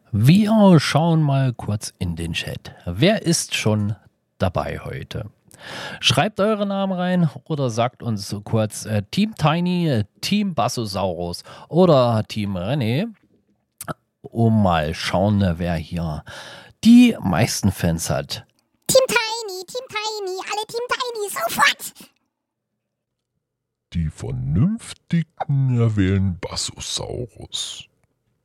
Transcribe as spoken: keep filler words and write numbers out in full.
Wir schauen mal kurz in den Chat. Wer ist schon dabei heute? Schreibt eure Namen rein oder sagt uns kurz äh, Team Tiny, Team Bassosaurus oder Team René, um mal schauen, wer hier die meisten Fans hat. Team Tiny, Team Tiny, alle Team Tiny, sofort! Die Vernünftigen wählen Bassosaurus.